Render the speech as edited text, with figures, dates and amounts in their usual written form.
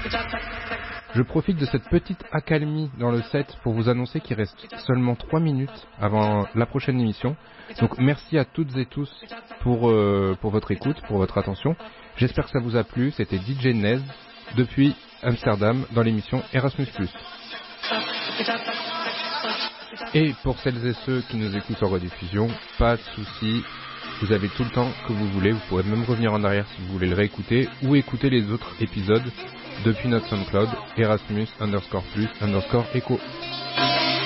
Je profite de cette petite accalmie dans le set pour vous annoncer qu'il reste seulement 3 minutes avant la prochaine émission. Donc merci à toutes et tous pour votre écoute, pour votre attention. J'espère que ça vous a plu. C'était DJ Nez depuis Amsterdam dans l'émission Erasmus+. Et pour celles et ceux qui nous écoutent en rediffusion, pas de souci. Vous avez tout le temps que vous voulez. Vous pourrez même revenir en arrière si vous voulez le réécouter ou écouter les autres épisodes depuis notre SoundCloud Erasmus_+_Echo.